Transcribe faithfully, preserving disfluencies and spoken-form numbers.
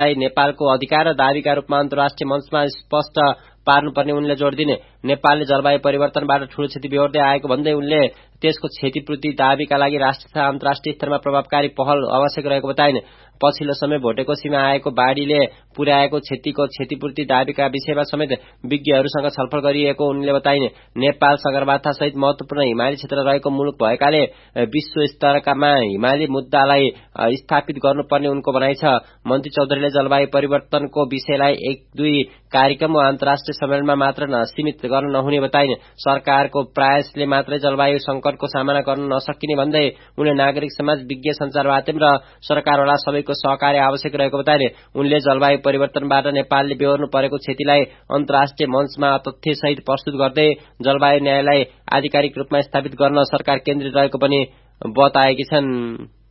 नेपालको अधिकार र दाबीका रूपमा अन्तर्राष्ट्रिय मञ्चमा स्पष्ट पार्नुपर्ने उनले जोड दिने। नेपालले जलवायु परिवर्तनबाट ठूलो क्षति बेहोर्दै आएको भन्दै उनले त्यसको क्षतिपूर्ति दाबीका लागि राष्ट्रिय तथा अन्तर्राष्ट्रिय स्तरमा प्रभावकारी पहल आवश्यक रहेको बताइन्। पछिल्लो समय भोटेकोसीमा आएको बाढीले पुर्याएको क्षतिको क्षतिपूर्ति दाबीका विषयमा समेत विज्ञहरूसँग छलफल गरिएको उनले बताइन्। नेपाल सगरमाथा सहित महत्वपूर्ण हिमाली क्षेत्र रहेको मुलुक भएकाले विश्व स्तरकामा हिमाली मुद्दालाई स्थापित गर्नुपर्ने उनको भनाइ छ। मन्त्री चौधरीले जलवायु परिवर्तनको विषयलाई एक दुई कार्यक्रम वा अन्तर्राष्ट्रिय सम्मेलनमा मात्र सीमित गर्न नहुने बताइन्। सरकारको प्रयासले मात्रै जलवायु संकटको सामना गर्न नसकिने भन्दै उनले नागरिक समाज, विज्ञ, सञ्चार माध्यम र सरकारवाला सबैको सहकार्य आवश्यक रहेको बताइन्। उनले जलवायु परिवर्तनबाट नेपालले बेहोर्नु परेको क्षतिलाई अन्तर्राष्ट्रिय मञ्चमा तथ्यसहित प्रस्तुत गर्दै जलवायु न्यायलाई आधिकारिक रूपमा स्थापित गर्न सरकार केन्द्रित रहेको पनि बताएकी छन्।